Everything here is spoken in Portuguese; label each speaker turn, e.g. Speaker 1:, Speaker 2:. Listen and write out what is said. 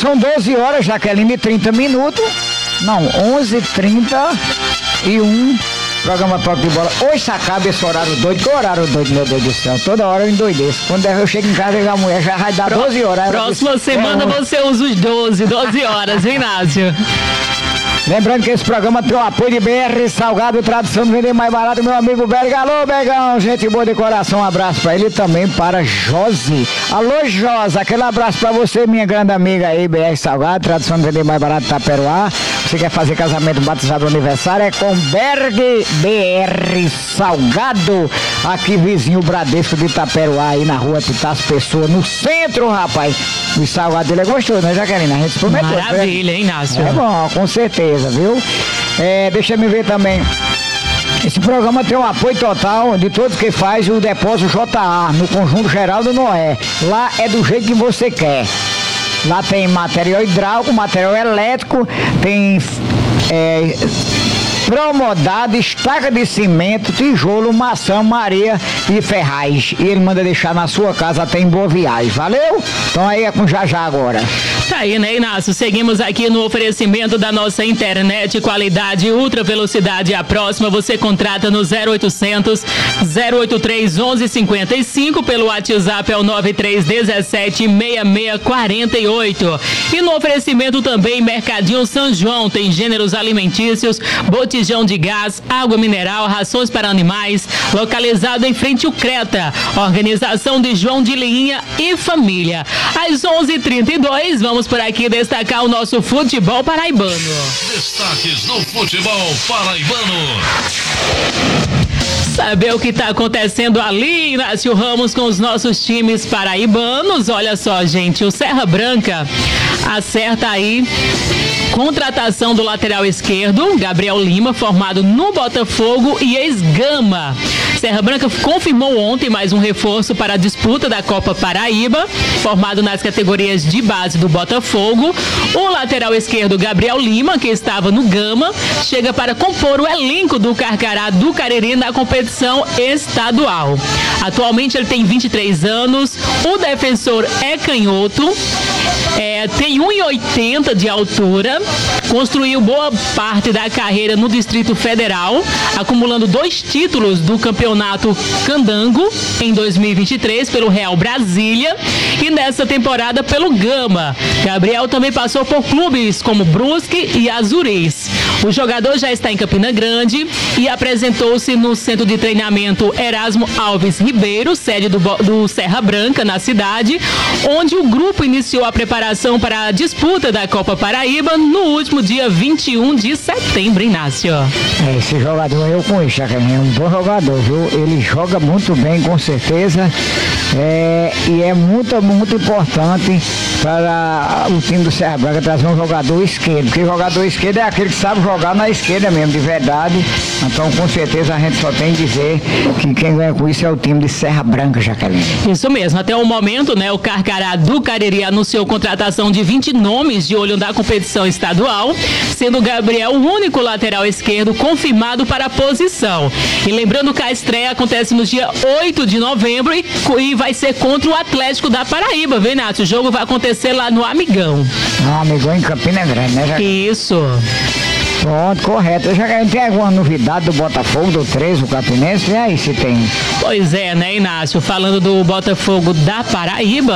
Speaker 1: são 12 horas, Jaqueline, 30 minutos. Não, 11h31. Programa Toque de Bola. Hoje se acaba esse horário doido. Que horário doido, meu Deus do céu. Toda hora eu endoideço. Quando eu chego em casa, a mulher já vai dar 12 horas.
Speaker 2: Próxima semana você usa os 12 horas, hein, Inácio?
Speaker 1: Lembrando que esse programa tem o apoio de BR Salgado, tradição de vender mais barato, meu amigo Berg. Alô, Bergão, gente boa de coração, um abraço pra ele e também para Josi. Alô, Josi, aquele abraço pra você, minha grande amiga aí, BR Salgado, tradição de vender mais barato, Itaperuá. Você quer fazer casamento, batizado, aniversário, é com Berg BR Salgado, aqui vizinho Bradesco de Itaperuá, aí na rua Titácio Pessoa, no centro, rapaz. O salgado dele é gostoso, né, Jaqueline? A gente se prometeu.
Speaker 2: Maravilha, hein, Inácio?
Speaker 1: É bom, com certeza, viu? Deixa eu ver também. Esse programa tem o apoio total de todos que faz o depósito JA, no Conjunto Geraldo Noé. Lá é do jeito que você quer. Lá tem material hidráulico, material elétrico, tem promodado, estaca de cimento, tijolo, maçã, maria e ferraz. E ele manda deixar na sua casa até em Boa Viagem. Valeu? Então aí é com Jajá agora.
Speaker 2: Tá aí, né, Inácio? Seguimos aqui no oferecimento da nossa internet, qualidade, ultra velocidade. A próxima você contrata no 0800 083 1155, pelo WhatsApp é o 9317 6648. E no oferecimento também Mercadinho São João, tem gêneros alimentícios, botijão de gás, água mineral, rações para animais, localizado em frente ao Creta. Organização de João de Linha e família. Às 11h32, vamos por aqui destacar o nosso futebol paraibano.
Speaker 3: Destaques do futebol paraibano.
Speaker 2: Saber o que está acontecendo ali, Inácio Ramos, com os nossos times paraibanos. Olha só, gente, o Serra Branca acerta aí contratação do lateral esquerdo, Gabriel Lima, formado no Botafogo e ex-Gama. Serra Branca confirmou ontem mais um reforço para a disputa da Copa Paraíba, formado nas categorias de base do Botafogo. O lateral esquerdo, Gabriel Lima, que estava no Gama, chega para compor o elenco do Carcará do Cariri na competição estadual. Atualmente ele tem 23 anos, o defensor é canhoto, tem 1,80 de altura, construiu boa parte da carreira no Distrito Federal, acumulando 2 títulos do Campeonato Candango em 2023 pelo Real Brasília e nessa temporada pelo Gama. Gabriel também passou por clubes como Brusque e Azuris. O jogador já está em Campina Grande e apresentou-se no Centro de Treinamento Erasmo Alves Ribeiro, sede do Serra Branca, na cidade, onde o grupo iniciou a preparação para a disputa da Copa Paraíba no último dia 21 de setembro, Inácio.
Speaker 1: Esse jogador eu conheço, é um bom jogador, viu? Ele joga muito bem, com certeza, e é muito importante para o time do Serra Branca trazer um jogador esquerdo, porque jogador esquerdo é aquele que sabe jogar na esquerda mesmo, de verdade. Então, com certeza, a gente só tem que dizer que quem ganha com isso é o time de Serra Branca, Jaqueline.
Speaker 2: Isso mesmo. Até o momento, né, o Carcará do Cariri anunciou contratação de 20 nomes de olho da competição estadual, sendo o Gabriel o único lateral esquerdo confirmado para a posição. E lembrando que a estreia acontece no dia 8 de novembro e vai ser contra o Atlético da Paraíba, viu, Inácio? O jogo vai acontecer lá no Amigão.
Speaker 1: No Amigão, em Campina Grande, né, Jaqueline?
Speaker 2: Isso.
Speaker 1: Pronto, correto. Já tem alguma novidade do Botafogo, do 13, o Campinense? E aí, se tem?
Speaker 2: Pois é, né, Inácio? Falando do Botafogo da Paraíba,